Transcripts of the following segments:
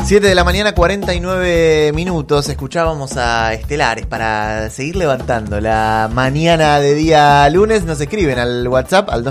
7 de la mañana, 49 minutos. Escuchábamos a Estelares para seguir levantando la mañana de día lunes. Nos escriben al WhatsApp, al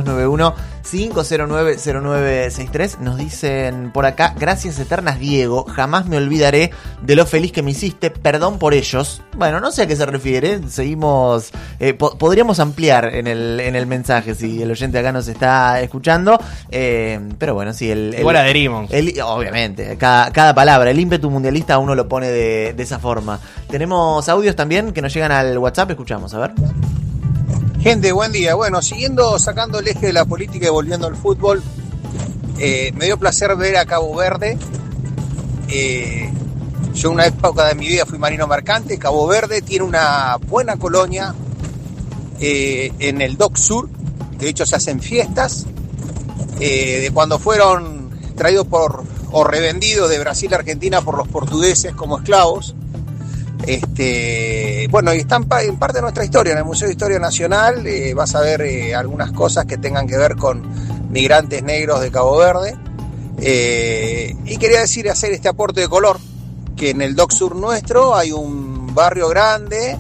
291-509-0963. Nos dicen por acá: gracias eternas, Diego. Jamás me olvidaré de lo feliz que me hiciste. Perdón por ellos. Bueno, no sé a qué se refiere. Seguimos. Podríamos ampliar en el mensaje si el oyente acá nos está escuchando. Pero bueno, sí. Igual adherimos. Obviamente, cada palabra, el ímpetu mundialista uno lo pone de esa forma. Tenemos audios también que nos llegan al WhatsApp, escuchamos, a ver. Gente, buen día. Bueno, sacando el eje de la política y volviendo al fútbol, me dio placer ver a Cabo Verde. Yo en una época de mi vida fui marino mercante. Cabo Verde tiene una buena colonia en el Dock Sur, que de hecho se hacen fiestas, de cuando fueron traídos o revendidos de Brasil a Argentina por los portugueses como esclavos. Bueno, y están en parte de nuestra historia. En el Museo de Historia Nacional vas a ver algunas cosas que tengan que ver con migrantes negros de Cabo Verde. Y quería hacer este aporte de color, que en el Dock Sur nuestro hay un barrio grande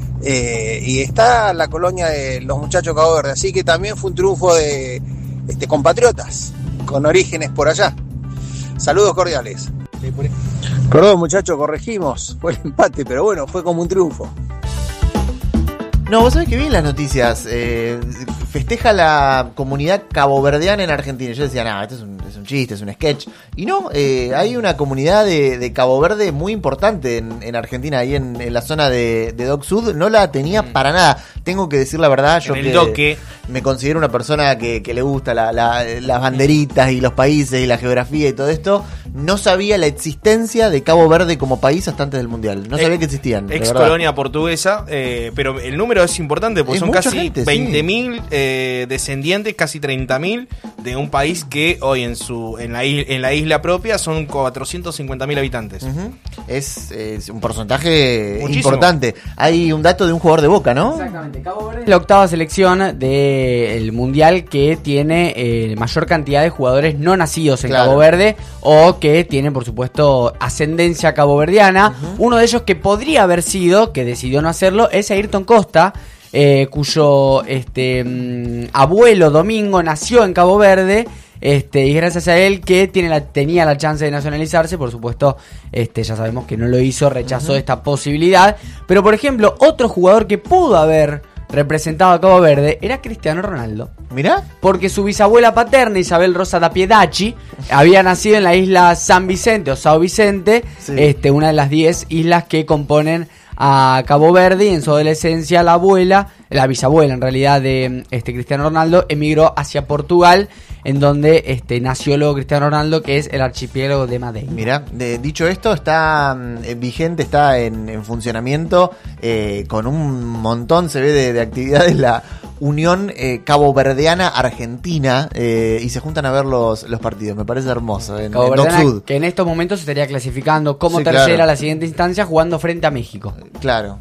y está la colonia de los muchachos de Cabo Verde. Así que también fue un triunfo de compatriotas con orígenes por allá. Saludos cordiales. Perdón, muchachos, corregimos. Fue el empate, pero bueno, fue como un triunfo. No, vos sabés que vi en las noticias, festeja la comunidad caboverdiana en Argentina. Yo decía, esto es un chiste, es un sketch. Y no, hay una comunidad de Cabo Verde muy importante en Argentina, ahí en la zona de Dock Sud. No la tenía para nada. Tengo que decir la verdad, yo que me considero una persona que le gusta las banderitas y los países y la geografía y todo esto. No sabía la existencia de Cabo Verde como país hasta antes del Mundial. No sabía que existían. Ex colonia portuguesa, pero el número es importante porque son casi gente, 20.000 descendientes, casi 30.000 de un país que hoy en la isla propia son 450.000 habitantes. Uh-huh. Es un porcentaje muchísimo importante. Hay un dato de un jugador de Boca, ¿no? Exactamente. Cabo Verde es la octava selección del Mundial que tiene mayor cantidad de jugadores no nacidos en Cabo Verde o que tienen, por supuesto, ascendencia caboverdiana. Uh-huh. Uno de ellos que podría haber sido, que decidió no hacerlo, es Ayrton Costa, cuyo abuelo Domingo nació en Cabo Verde. Y gracias a él que tenía la chance de nacionalizarse. Por supuesto, ya sabemos que no lo hizo, rechazó esta posibilidad. Pero, por ejemplo, otro jugador que pudo haber representado a Cabo Verde era Cristiano Ronaldo. ¿Mirá? Porque su bisabuela paterna, Isabel Rosa da Piedachi, había nacido en la isla San Vicente o Sao Vicente, sí. Una de las 10 islas que componen a Cabo Verde, y en su adolescencia la bisabuela en realidad de Cristiano Ronaldo, emigró hacia Portugal, en donde nació luego Cristiano Ronaldo, que es el archipiélago de Madeira. Mirá, dicho esto, está vigente, está en funcionamiento, con un montón, se ve, de actividades, la Unión Caboverdiana Argentina, y se juntan a ver los partidos. Me parece hermoso. En Dock Sud, que en estos momentos se estaría clasificando como tercera a la siguiente instancia, jugando frente a México. Claro.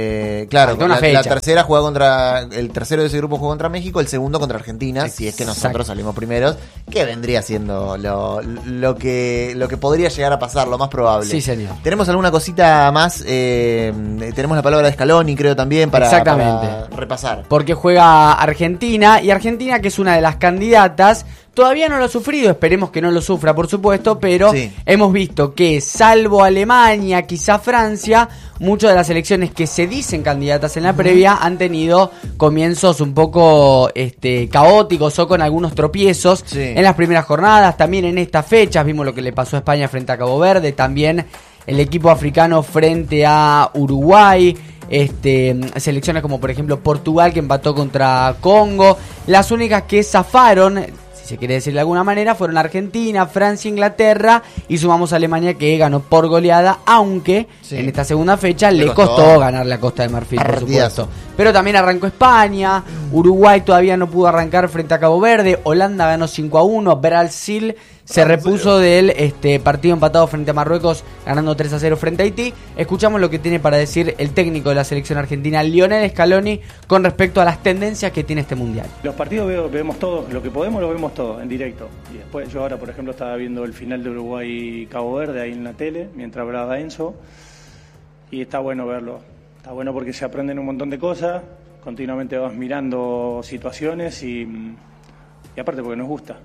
La tercera juega contra, el tercero de ese grupo juega contra México, el segundo contra Argentina. Si es que nosotros salimos primeros, que vendría siendo lo que podría llegar a pasar, lo más probable. Sí, señor. Tenemos alguna cosita más. Tenemos la palabra de Scaloni, creo, también para repasar. Porque juega Argentina, y Argentina, que es una de las candidatas, todavía no lo ha sufrido, esperemos que no lo sufra, por supuesto, pero hemos visto que, salvo Alemania, quizá Francia, muchas de las elecciones que se dicen candidatas en la previa han tenido comienzos un poco caóticos o con algunos tropiezos en las primeras jornadas. También en estas fechas vimos lo que le pasó a España frente a Cabo Verde, también el equipo africano frente a Uruguay. Selecciones como por ejemplo Portugal, que empató contra Congo. Las únicas que zafaron, si se quiere decir de alguna manera, fueron Argentina, Francia, Inglaterra, y sumamos a Alemania, que ganó por goleada, aunque en esta segunda fecha le costó ganarle a Costa de Marfil, por supuesto. pero también arrancó España, Uruguay todavía no pudo arrancar frente a Cabo Verde, Holanda ganó 5-1, Brasil se repuso del partido empatado frente a Marruecos, ganando 3-0 frente a Haití. Escuchamos lo que tiene para decir el técnico de la selección argentina, Lionel Scaloni, con respecto a las tendencias que tiene este mundial. Los partidos vemos todos, lo que podemos lo vemos todo en directo. Y después yo ahora, por ejemplo, estaba viendo el final de Uruguay y Cabo Verde ahí en la tele, mientras hablaba Enzo, y está bueno verlo. Está bueno porque se aprenden un montón de cosas, continuamente vas mirando situaciones y aparte porque nos gusta.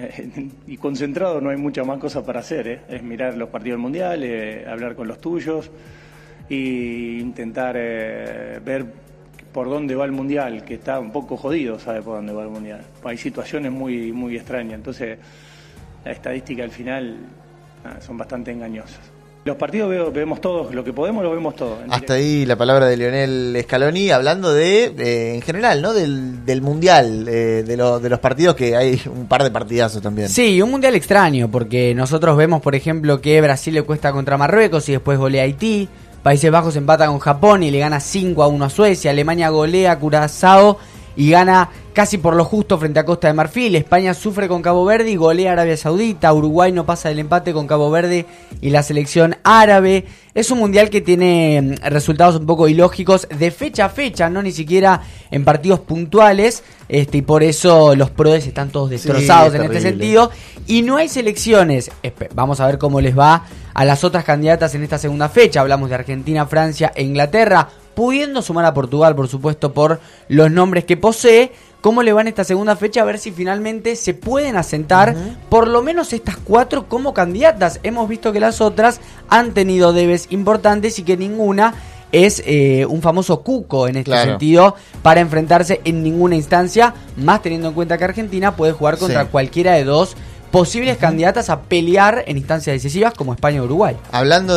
Y concentrado no hay muchas más cosas para hacer, es mirar los partidos del Mundial, hablar con los tuyos e intentar ver por dónde va el Mundial, que está un poco jodido, sabe por dónde va el Mundial. Hay situaciones muy, muy extrañas, entonces la estadística al final son bastante engañosas. Los partidos vemos todos, lo que podemos lo vemos todo. Hasta ahí la palabra de Lionel Scaloni, hablando de en general, ¿no? Del mundial, de los partidos, que hay un par de partidazos también. Sí, un mundial extraño, porque nosotros vemos, por ejemplo, que Brasil le cuesta contra Marruecos y después golea a Haití, Países Bajos empata con Japón y le gana 5-1 a Suecia, Alemania golea a Curazao y gana casi por lo justo frente a Costa de Marfil. España sufre con Cabo Verde y golea a Arabia Saudita. Uruguay no pasa del empate con Cabo Verde y la selección árabe. Es un mundial que tiene resultados un poco ilógicos de fecha a fecha, no ni siquiera en partidos puntuales, y por eso los proes están todos destrozados en este sentido. Y no hay selecciones. Vamos a ver cómo les va a las otras candidatas en esta segunda fecha. Hablamos de Argentina, Francia e Inglaterra, pudiendo sumar a Portugal, por supuesto, por los nombres que posee. ¿Cómo le va en esta segunda fecha? A ver si finalmente se pueden asentar por lo menos estas 4 como candidatas. Hemos visto que las otras han tenido debes importantes y que ninguna es un famoso cuco en este sentido para enfrentarse en ninguna instancia, más teniendo en cuenta que Argentina puede jugar contra cualquiera de 2 posibles candidatas a pelear en instancias decisivas como España o Uruguay. Hablando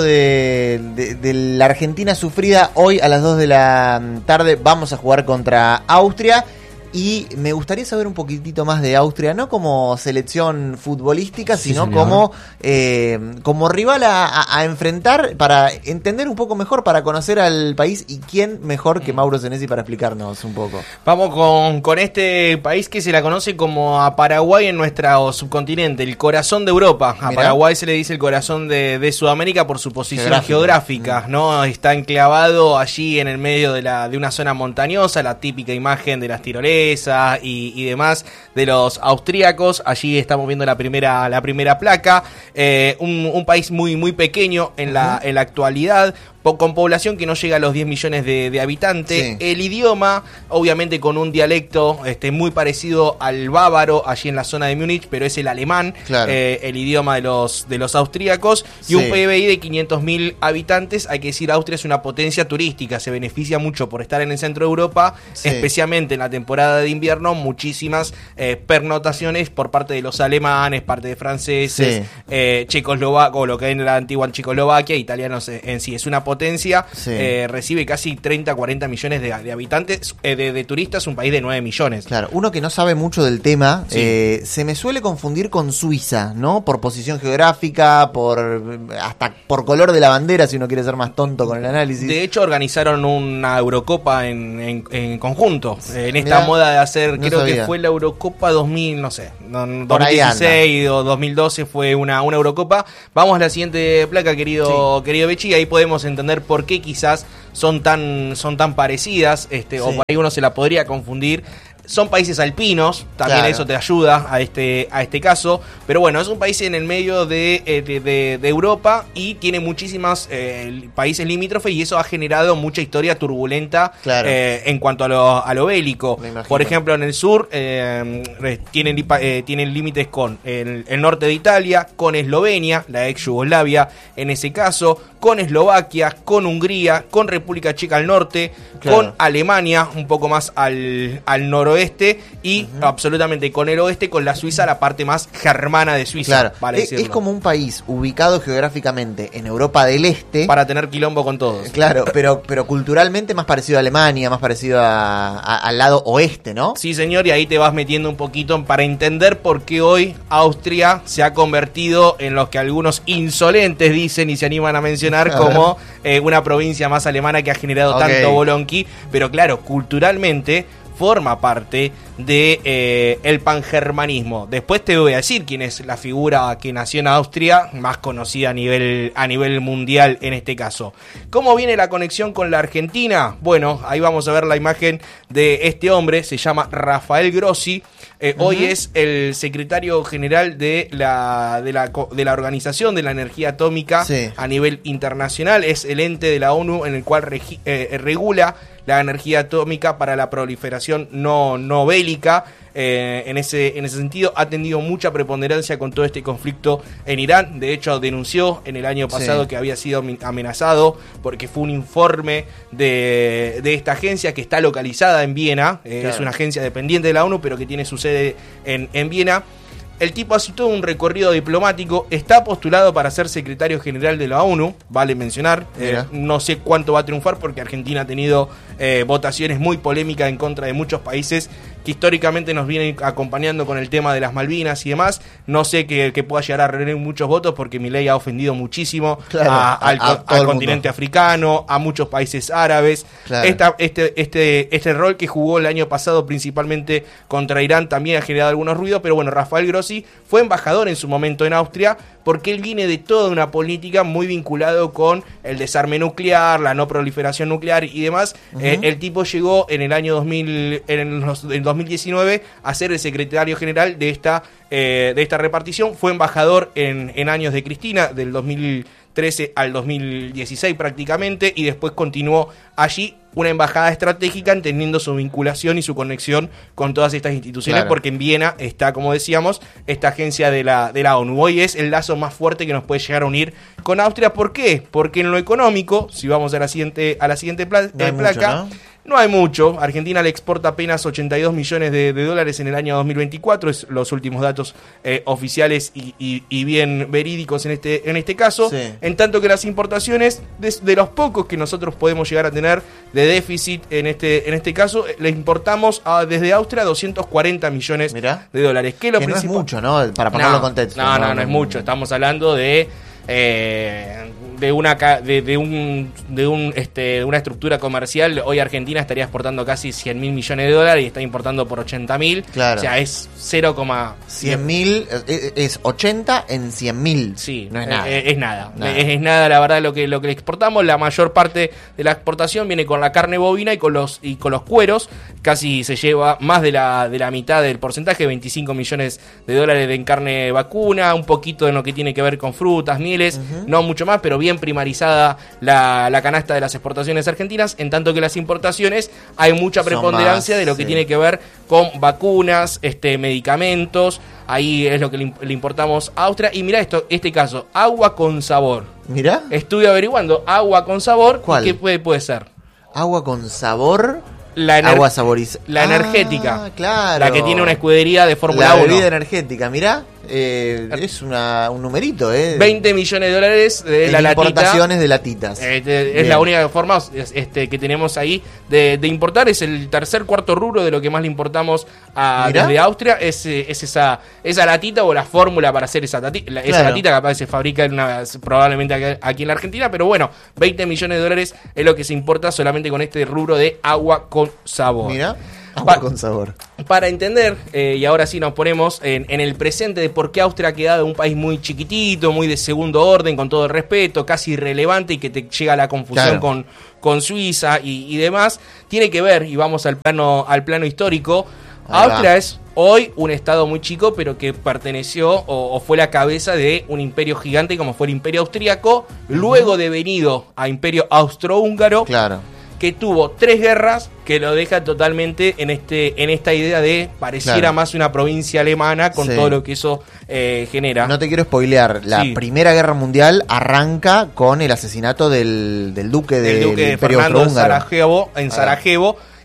de la Argentina sufrida, hoy a las 2 de la tarde vamos a jugar contra Austria. Y me gustaría saber un poquitito más de Austria, no como selección futbolística, sino como rival a enfrentar, para entender un poco mejor, para conocer al país. Y quién mejor que Mauro Senesi para explicarnos un poco. Vamos con este país que se la conoce como a Paraguay en nuestro subcontinente, el corazón de Europa. A Paraguay se le dice el corazón de Sudamérica por su posición geográfica, ¿no? Está enclavado allí en el medio de una zona montañosa, la típica imagen de las tiroleras y demás de los austríacos. Allí estamos viendo la primera placa. Un país muy, muy pequeño en la actualidad, con población que no llega a los 10 millones de habitantes. El idioma, obviamente con un dialecto muy parecido al bávaro, allí en la zona de Múnich, pero es el alemán, el idioma de los austríacos, y un PBI de 500.000 habitantes. Hay que decir, Austria es una potencia turística, se beneficia mucho por estar en el centro de Europa, especialmente en la temporada de invierno, muchísimas pernotaciones por parte de los alemanes, parte de franceses, checoslovacos, o lo que era la antigua Checoslovaquia, italianos en sí. Es una potencia, recibe casi 30-40 millones de habitantes, de turistas, un país de 9 millones. Claro, uno que no sabe mucho del tema, se me suele confundir con Suiza, ¿no? Por posición geográfica, hasta por color de la bandera, si uno quiere ser más tonto con el análisis. De hecho, organizaron una Eurocopa en conjunto, en esta moda de hacer, creo que fue la Eurocopa 2000, no sé, 2016 o 2012 fue una Eurocopa. Vamos a la siguiente placa, querido Bechi, ahí podemos entender por qué quizás son tan parecidas, o por ahí uno se la podría confundir. Son países alpinos, también eso te ayuda a este caso, pero bueno, es un país en el medio de Europa y tiene muchísimas países limítrofes, y eso ha generado mucha historia turbulenta en cuanto a lo bélico. Por ejemplo, en el sur tienen límites con el norte de Italia, con Eslovenia, la ex Yugoslavia en ese caso, con Eslovaquia, con Hungría, con República Checa al norte, con Alemania un poco más al noroeste noroeste y absolutamente con el oeste, con la Suiza, la parte más germana de Suiza. Claro, vale es como un país ubicado geográficamente en Europa del Este. Para tener quilombo con todos. Claro, pero culturalmente más parecido a Alemania, más parecido al lado oeste, ¿no? Sí, señor, y ahí te vas metiendo un poquito para entender por qué hoy Austria se ha convertido en lo que algunos insolentes dicen y se animan a mencionar como una provincia más alemana que ha generado tanto bolonqui, pero claro, culturalmente forma parte de el pangermanismo. Después te voy a decir quién es la figura que nació en Austria, más conocida a nivel mundial en este caso. ¿Cómo viene la conexión con la Argentina? Bueno, ahí vamos a ver la imagen de este hombre, se llama Rafael Grossi. Hoy es el secretario general de la Organización de la Energía Atómica a nivel internacional. Es el ente de la ONU en el cual regula la energía atómica para la proliferación no bélica. En ese sentido ha tenido mucha preponderancia con todo este conflicto en Irán. De hecho, denunció en el año pasado que había sido amenazado porque fue un informe de esta agencia que está localizada en Viena. Es una agencia dependiente de la ONU, pero que tiene su sede en Viena. El tipo hace todo un recorrido diplomático, está postulado para ser secretario general de la ONU, vale mencionar. No sé cuánto va a triunfar porque Argentina ha tenido votaciones muy polémicas en contra de muchos países que históricamente nos vienen acompañando con el tema de las Malvinas y demás. No sé que pueda llegar a reunir muchos votos porque Milei ha ofendido muchísimo al continente africano, a muchos países árabes. Este rol que jugó el año pasado principalmente contra Irán también ha generado algunos ruidos, pero bueno, Rafael Grossi fue embajador en su momento en Austria porque él viene de toda una política muy vinculado con el desarme nuclear, la no proliferación nuclear y demás. El tipo llegó en el año 2019 a ser el secretario general de esta repartición. Fue embajador en años de Cristina, del 2013 al 2016 prácticamente, y después continuó allí. Una embajada estratégica, entendiendo su vinculación y su conexión con todas estas instituciones, porque en Viena está, como decíamos, esta agencia de la ONU. Hoy es el lazo más fuerte que nos puede llegar a unir con Austria. ¿Por qué? Porque en lo económico, si vamos a la siguiente placa, no hay mucho. Argentina le exporta apenas 82 millones de dólares en el año 2024, es los últimos datos oficiales y bien verídicos en este caso. En tanto que las importaciones, de los pocos que nosotros podemos llegar a tener de déficit en este caso, le importamos desde Austria 240 millones de dólares. Que no es mucho, ¿no? Para ponerlo en contexto. No es mucho. Estamos hablando de una estructura comercial. Hoy Argentina estaría exportando casi 100 mil millones de dólares y está importando por 80 mil. O sea, es 100 mil, es 80 en 100 mil. Sí, no es nada. Es nada. Es nada, la verdad, lo que le exportamos. La mayor parte de la exportación viene con la carne bovina y con los cueros. Casi se lleva más de la mitad del porcentaje, 25 millones de dólares en carne vacuna, un poquito en lo que tiene que ver con frutas, mieles, no mucho más, pero bien primarizada la canasta de las exportaciones argentinas, en tanto que las importaciones hay mucha preponderancia de lo que tiene que ver con vacunas, medicamentos. Ahí es lo que le importamos a Austria. Y mirá este caso, agua con sabor. Mirá. Estuve averiguando, agua con sabor. ¿Cuál? ¿Qué puede ser? Agua con sabor. Agua saborizada. La energética. Claro. La que tiene una escudería de Fórmula 1. La bebida energética, mirá. Es un numerito, 20 millones de dólares de la latita. Importaciones de latitas. Es la única forma que tenemos ahí de importar. Es el cuarto rubro de lo que más le importamos desde Austria. Es esa latita o la fórmula para hacer esa latita que capaz se fabrica probablemente aquí en la Argentina. Pero bueno, 20 millones de dólares es lo que se importa solamente con este rubro de agua con sabor. Mirá. Agua con sabor. Para entender, y ahora sí nos ponemos en el presente de por qué Austria ha quedado un país muy chiquitito, muy de segundo orden, con todo el respeto, casi irrelevante, y que te llega la confusión con Suiza y demás, tiene que ver, y vamos al plano histórico. Austria es hoy un estado muy chico, pero que perteneció o fue la cabeza de un imperio gigante como fue el Imperio Austríaco, luego devenido a Imperio Austrohúngaro. Que tuvo 3 guerras, que lo deja totalmente en esta idea de pareciera más una provincia alemana con todo lo que eso genera. No te quiero spoilear, la Primera Guerra Mundial arranca con el asesinato del duque de Fernando en Sarajevo,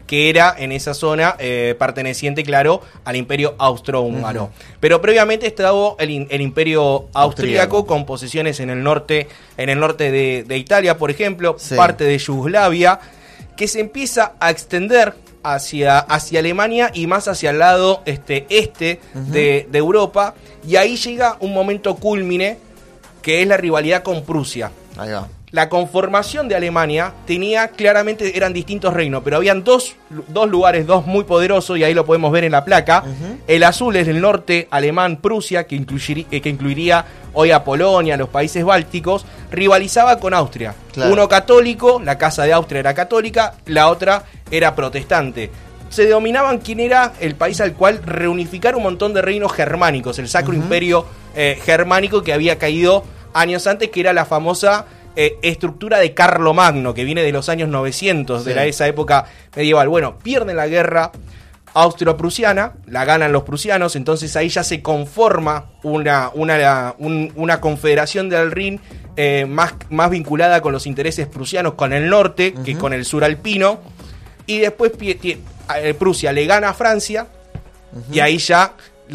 que era en esa zona perteneciente, claro, al Imperio Austrohúngaro. Pero previamente estaba el Imperio Austríaco con posesiones en el norte de Italia, por ejemplo, parte de Yugoslavia, que se empieza a extender hacia Alemania y más hacia el lado de Europa, y ahí llega un momento cúlmine que es la rivalidad con Prusia. Ahí va. La conformación de Alemania claramente eran distintos reinos, pero habían dos lugares, dos muy poderosos, y ahí lo podemos ver en la placa. El azul es el norte alemán, Prusia, que incluiría hoy a Polonia, los países bálticos, rivalizaba con Austria. Claro. Uno católico, la casa de Austria era católica, la otra era protestante. Se dominaban quién era el país al cual reunificar un montón de reinos germánicos, el Sacro Imperio Germánico, que había caído años antes, que era la famosa estructura de Carlomagno, que viene de los años 900, de esa época medieval. Bueno, pierden la guerra austro-prusiana, la ganan los prusianos, entonces ahí ya se conforma una confederación del Rin más vinculada con los intereses prusianos, con el norte, que con el sur alpino, y después Prusia le gana a Francia, y ahí ya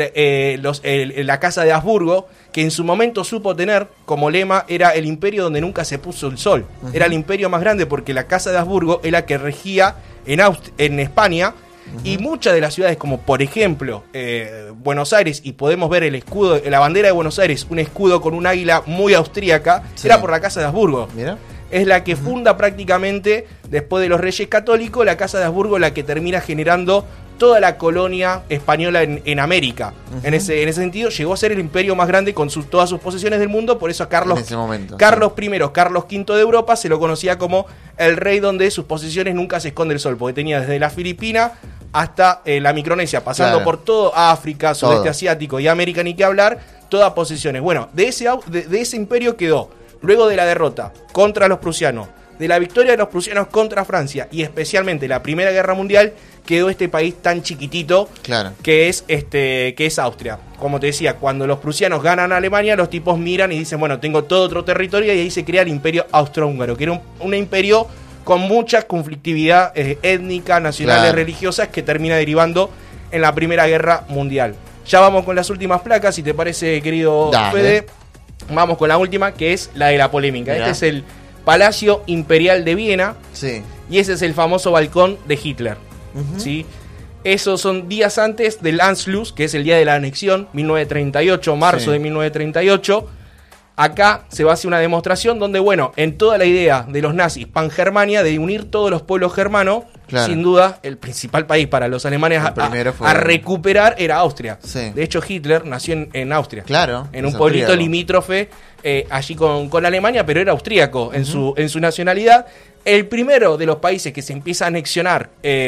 la casa de Habsburgo, que en su momento supo tener como lema, era el imperio donde nunca se puso el sol. Era el imperio más grande porque la casa de Habsburgo es la que regía en España, y muchas de las ciudades, como por ejemplo Buenos Aires, y podemos ver el escudo, la bandera de Buenos Aires, un escudo con un águila muy austríaca, era por la casa de Habsburgo. Mira. Es la que funda prácticamente, después de los Reyes Católicos, la casa de Habsburgo, la que termina generando toda la colonia española en América. En ese sentido, llegó a ser el imperio más grande con todas sus posesiones del mundo. Por eso a Carlos I, Carlos V de Europa, se lo conocía como el rey donde sus posesiones nunca se esconde el sol, porque tenía desde la Filipinas hasta la Micronesia, pasando por todo África, sudeste asiático y América, ni que hablar, todas posesiones. Bueno, de ese imperio quedó, luego de la derrota contra los prusianos, de la victoria de los prusianos contra Francia, y especialmente la Primera Guerra Mundial, quedó este país tan chiquitito, que es Austria. Como te decía, cuando los prusianos ganan a Alemania, los tipos miran y dicen, bueno, tengo todo otro territorio, y ahí se crea el Imperio Austrohúngaro, que era un imperio con mucha conflictividad étnica, nacionales, religiosas, que termina derivando en la Primera Guerra Mundial. Ya vamos con las últimas placas, si te parece, querido Fede. Vamos con la última, que es la de la polémica. Este es el Palacio Imperial de Viena, y ese es el famoso balcón de Hitler. ¿Sí? Esos son días antes del Anschluss, que es el día de la anexión, 1938, marzo de 1938. Acá se va a hacer una demostración donde, bueno, en toda la idea de los nazis, Pangermania, de unir todos los pueblos germanos, sin duda, el principal país para los alemanes a recuperar era Austria. De hecho, Hitler nació en Austria. En un pueblito limítrofe, allí con Alemania, pero era austríaco en su nacionalidad. El primero de los países que se empieza a anexionar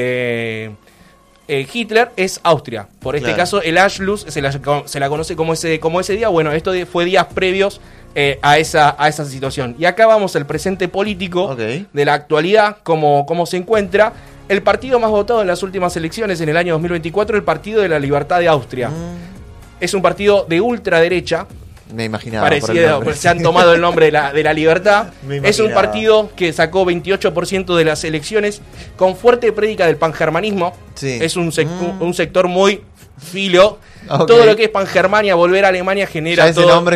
Hitler es Austria. Por este caso, el Anschluss se la conoce como ese día. Bueno, esto fue días previos a esa situación. Y acá vamos al presente político de la actualidad, cómo se encuentra. El partido más votado en las últimas elecciones en el año 2024, el Partido de la Libertad de Austria. Es un partido de ultraderecha. Me imaginaba. Se han tomado el nombre de la libertad. Es un partido que sacó 28% de las elecciones, con fuerte prédica del pangermanismo. Es un sector muy filo. Todo lo que es Pangermania, volver a Alemania, genera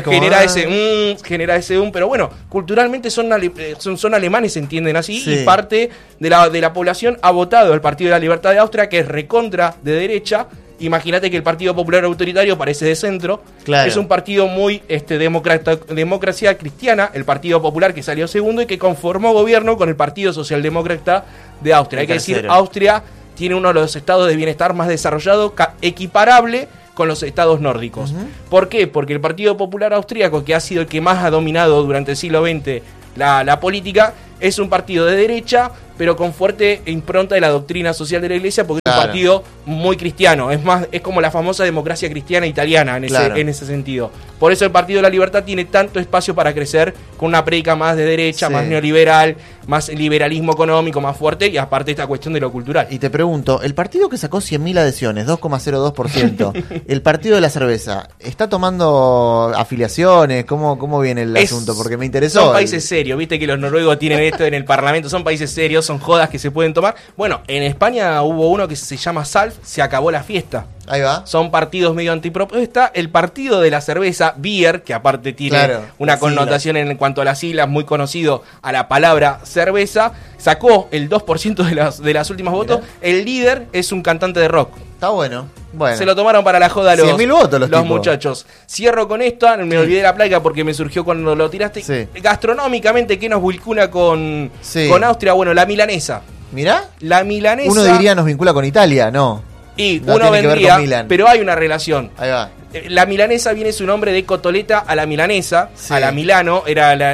ese pero bueno, culturalmente son alemanes, se entienden así, y parte de la población ha votado al Partido de la Libertad de Austria, que es recontra de derecha. Imagínate que el Partido Popular Autoritario parece de centro. Es un partido muy democracia cristiana, el Partido Popular, que salió segundo y que conformó gobierno con el Partido Socialdemócrata de Austria. Hay que decir, Austria tiene uno de los estados de bienestar más desarrollados, equiparable con los estados nórdicos. ¿Por qué? Porque el Partido Popular Austríaco, que ha sido el que más ha dominado durante el siglo XX la política, es un partido de derecha, pero con fuerte impronta de la doctrina social de la Iglesia, porque es un partido muy cristiano. Es como la famosa democracia cristiana italiana en ese sentido. Por eso el Partido de la Libertad tiene tanto espacio para crecer, con una prédica más de derecha, más neoliberal, más liberalismo económico, más fuerte, y aparte esta cuestión de lo cultural. Y te pregunto, el partido que sacó 100.000 adhesiones, 2,02%, el Partido de la Cerveza, ¿está tomando afiliaciones? ¿Cómo viene el asunto? Porque me interesó. Son países serios, viste que los noruegos tienen esto en el Parlamento, son países serios, son jodas que se pueden tomar. Bueno, en España hubo uno que se llama SALF, se acabó la fiesta. Ahí va. Son partidos medio antipropuesta. El partido de la cerveza, Beer, que aparte tiene una connotación en cuanto a las siglas, muy conocido a la palabra cerveza, sacó el 2% de las últimas votos. El líder es un cantante de rock. Está bueno. Se lo tomaron para la joda los 100.000 votos los muchachos. Cierro con esto, me olvidé la placa porque me surgió cuando lo tiraste. Sí. Gastronómicamente, ¿qué nos vincula con Austria? Bueno, la milanesa. ¿Mirá? La milanesa. Uno diría nos vincula con Italia, no. Y no uno vendría, pero hay una relación. Ahí va. La milanesa viene su nombre de cotoleta a la milanesa, a la Milano, era la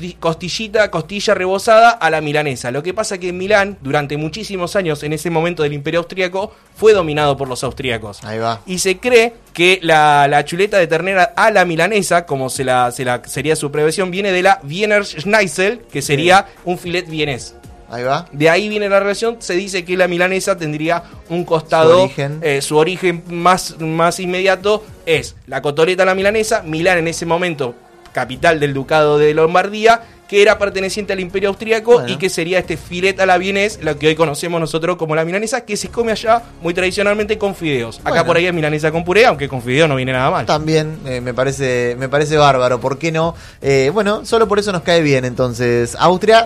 costilla rebozada a la milanesa. Lo que pasa que en Milán, durante muchísimos años, en ese momento del Imperio Austríaco, fue dominado por los austríacos. Ahí va. Y se cree que la chuleta de ternera a la milanesa, como sería su prevención, viene de la Wiener Schnitzel, que sería un filet vienés. Ahí va. De ahí viene la relación. Se dice que la milanesa tendría un costado, su origen más inmediato es la cotoleta a la milanesa. Milán en ese momento, capital del ducado de Lombardía, que era perteneciente al Imperio Austríaco y que sería este filet a la vienés, lo que hoy conocemos nosotros como la milanesa, que se come allá muy tradicionalmente con fideos. Acá por ahí es milanesa con puré, aunque con fideos no viene nada mal. También me parece bárbaro, ¿por qué no? Bueno, solo por eso nos cae bien entonces Austria,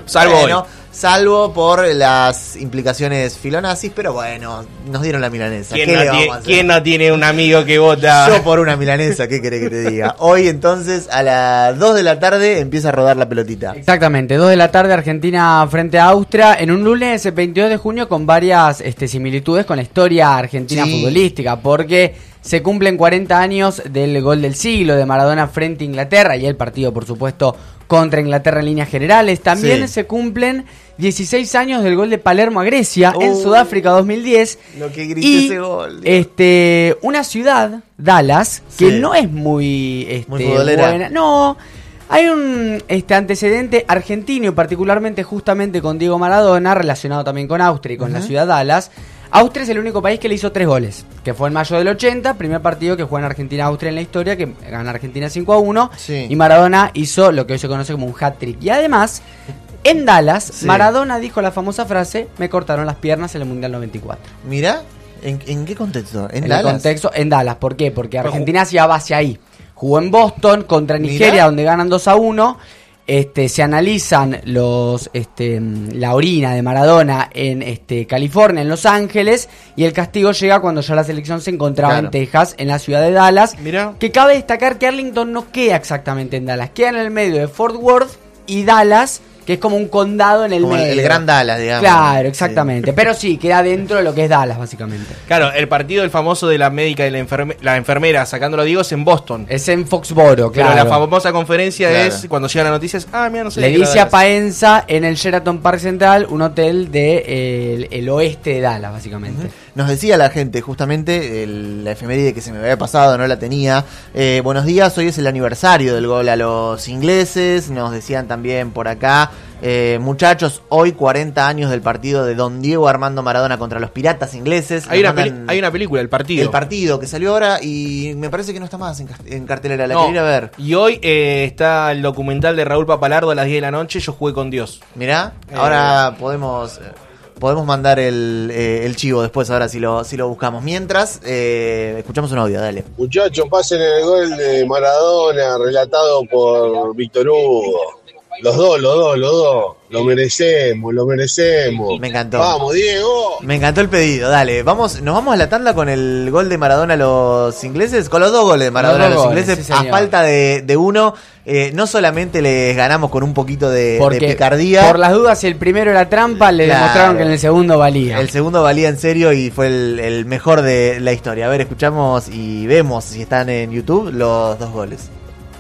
salvo por las implicaciones filonazis, pero bueno, nos dieron la milanesa. ¿Quién no tiene un amigo que vota? Yo por una milanesa, ¿qué querés que te diga? Hoy entonces a las 2 de la tarde empieza a rodar la pelotita. Exactamente, 2 de la tarde Argentina frente a Austria, en un lunes 22 de junio con varias similitudes con la historia argentina futbolística, porque se cumplen 40 años del gol del siglo de Maradona frente a Inglaterra y el partido, por supuesto, contra Inglaterra en líneas generales. También se cumplen 16 años del gol de Palermo a Grecia en Sudáfrica 2010. Lo que grité ese gol. Una ciudad, Dallas, que no es muy buena. No, hay un antecedente argentino y particularmente justamente con Diego Maradona, relacionado también con Austria y con la ciudad Dallas. Austria es el único país que le hizo 3 goles, que fue en mayo del 80, primer partido que juega en Argentina-Austria en la historia, que gana Argentina 5-1, y Maradona hizo lo que hoy se conoce como un hat-trick. Y además, en Dallas, Maradona dijo la famosa frase, me cortaron las piernas en el Mundial 94. Mirá, ¿en qué contexto? En Dallas. El contexto, en Dallas, ¿por qué? Porque Argentina se va hacia ahí. Jugó en Boston contra Nigeria, donde ganan 2-1. Se analizan la orina de Maradona en California, en Los Ángeles, y el castigo llega cuando ya la selección se encontraba en Texas, en la ciudad de Dallas. Mirá. Que cabe destacar que Arlington no queda exactamente en Dallas, queda en el medio de Fort Worth y Dallas, que es como un condado en el como medio. El gran Dallas, digamos. Claro, exactamente. Pero sí, queda dentro de lo que es Dallas, básicamente. Claro, el partido del famoso de la médica y la enfermera sacándolo, digo, es en Boston. Es en Foxboro, claro. Pero la famosa conferencia es, cuando llega la noticia, mira, no sé. Le dice a Paenza en el Sheraton Park Central, un hotel de el oeste de Dallas, básicamente. Nos decía la gente, justamente, la efeméride que se me había pasado, no la tenía. Buenos días, hoy es el aniversario del gol a los ingleses. Nos decían también por acá, muchachos, hoy 40 años del partido de Don Diego Armando Maradona contra los piratas ingleses. Hay una película, El Partido. El Partido, que salió ahora y me parece que no está más en cartelera, la quería ir a ver. Y hoy está el documental de Raúl Papalardo a las 10 de la noche, Yo jugué con Dios. Mirá, ahora podemos mandar el chivo después, ahora si lo buscamos. Mientras, escuchamos un audio, dale. Muchachos, pasen el gol de Maradona, relatado por Víctor Hugo. Los dos. Lo merecemos. Me encantó. Vamos, Diego. Me encantó el pedido, dale. Nos vamos a la tanda con el gol de Maradona a los ingleses. Con los 2 goles de Maradona a los ingleses. Sí, a falta de uno. No solamente les ganamos con un poquito de picardía. Por las dudas, si el primero era trampa, le demostraron que en el segundo valía. El segundo valía en serio y fue el mejor de la historia. A ver, escuchamos y vemos, si están en YouTube, los 2 goles.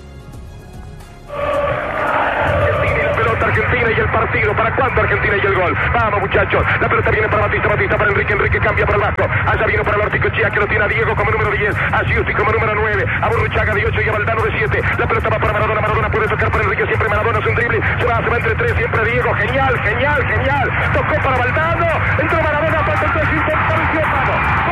Argentina y el partido, ¿para cuándo Argentina y el gol? Vamos, muchachos, la pelota viene para Batista para Enrique cambia para el bajo, allá vino para Lorticochea, que lo tiene a Diego como número 10, a Giusti como número 9, a Burruchaga de 8 y a Valdano de 7, la pelota va para Maradona puede tocar para Enrique, siempre Maradona hace un drible, se va entre 3, siempre Diego, genial, tocó para Valdano, entró Maradona, falta el 3, vamos.